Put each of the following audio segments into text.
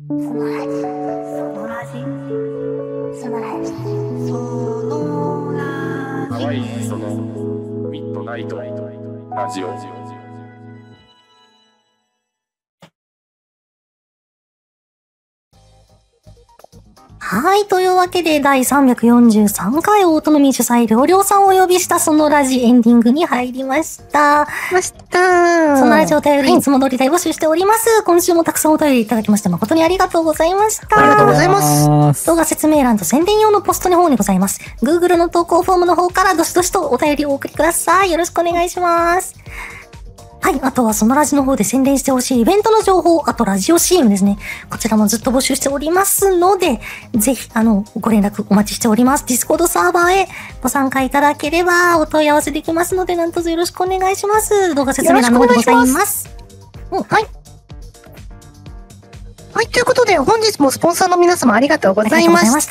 そのラジ、そのラジ、そのラジ、そのラジ。 かわいいそのミッドナイトラジオ。 はい。というわけで、第343回オートノミー主催、りょうりょうさんをお呼びしたそのラジエンディングに入りました。そのラジオお便り、いつも通り大募集しております。今週もたくさんお便りいただきまして誠にありがとうございました。 ありがとうございます。 動画説明欄と宣伝用のポストの方にございます。Google の投稿フォームの方からどしどしとお便りをお送りください。よろしくお願いします。はい。あとはそのラジの方で宣伝してほしいイベントの情報、あとラジオ CM ですね。こちらもずっと募集しておりますので、ぜひ、ご連絡お待ちしております。Discord サーバーへご参加いただければお問い合わせできますので、なん卒よろしくお願いします。動画説明欄の方でございます。 はい。はい。ということで、本日もスポンサーの皆様ありがとうございました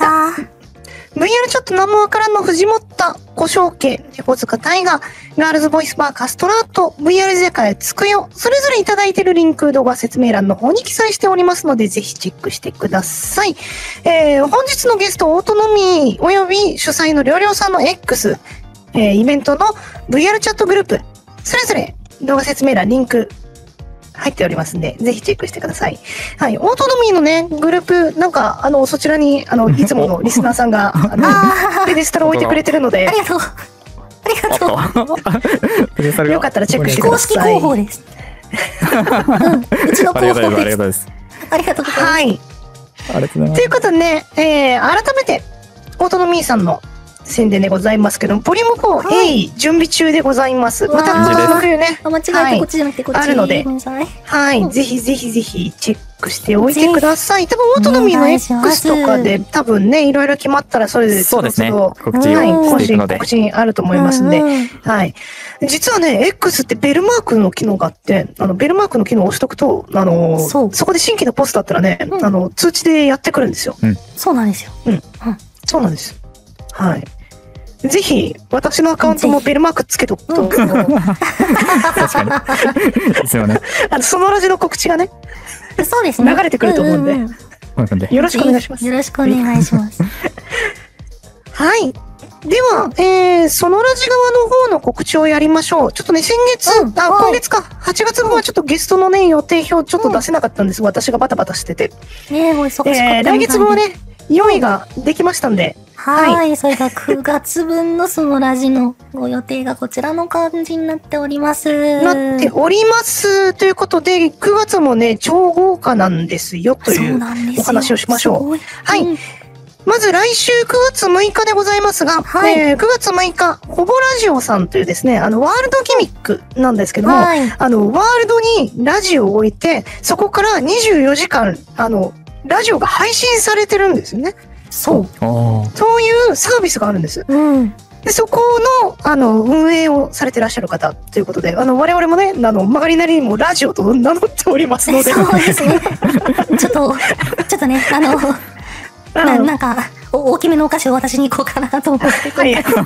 。VR チャット何もわからんの藤本小正家、猫塚大河、ガールズボイスバーカストラート、VR 世界つくよ、それぞれいただいているリンク動画説明欄の方に記載しておりますので、ぜひチェックしてください。本日のゲスト、オートノミーおよび主催のりょうりょうさんの X、イベントの VR チャットグループ、それぞれ動画説明欄リンク入っておりますんで、ぜひチェックしてください。はい。オートノミーのね、グループ、なんか、そちらに、いつものリスナーさんが、ペデスタルを置いてくれてるので。 ありがとう。ありがとう。 よかったらチェックしてください。 公式広報です。うちの広報です。 ありがとうございます。 ありがとうございます。 はい。ありがとうございます。ということでね、改めて、オートノミーさんの宣伝でございますけど、ボリューム4、鋭意準備中でございます。また今年の冬ね、 間違えてこっちじゃなくてこっちあるので、はい、ぜひぜひぜひチェックしておいてください。多分オートノミーの X とかで多分ね、いろいろ決まったらそれでそうですね。告知あると思いますんで、はい。実はね、X ってベルマークの機能があって、ベルマークの機能を押しとくと、そこで新規のポストだったらね、通知でやってくるんですよ。 そうなんですよ。 そうなんです。はい。ぜひ、私のアカウントもベルマークつけとくと。確かに。ですよね。 そのラジの告知がね、 そうですね。 流れてくると思うんで。よろしくお願いします。 よろしくお願いします。 はい。では、そのラジ側の方の告知をやりましょう。ちょっとね、今月か、8月号はちょっとゲストのね、予定表ちょっと出せなかったんです。私がバタバタしてて。来月号はね、用意ができましたんで。 はい。それが9月分のそのラジのご予定がこちらの感じになっております。 なっております。ということで、9月もね、超豪華なんですよ、というお話をしましょう。はい。まず来週9月6日でございますが、9月6日、ほぼラジオさんというですね、ワールドギミックなんですけども、ワールドにラジオを置いて、そこから24時間、ラジオが配信されてるんですよね。そういうサービスがあるんです。でそこの、運営をされてらっしゃる方ということで、我々もね、曲がりなりにもラジオと名乗っておりますので。 そうですね。ちょっとね、なんか、大きめのお菓子を渡しに行こうかなと思って。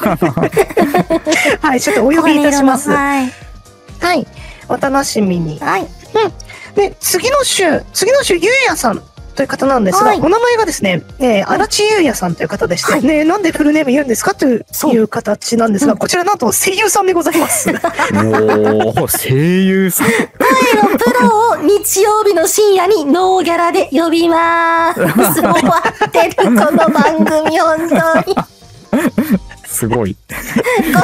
はい、ちょっとお呼びいたします。はい。お楽しみに。はい。で、次の週、ゆうやさんという方なんですが、お名前がですね、足立ゆうやさんという方でして、ね、なんでフルネーム言うんですかという形なんですが、こちらなんと声優さんでございます。 声優さん。 声のプロを日曜日の深夜にノーギャラで呼びまーす。終わってる、この番組、本当に。 すごい。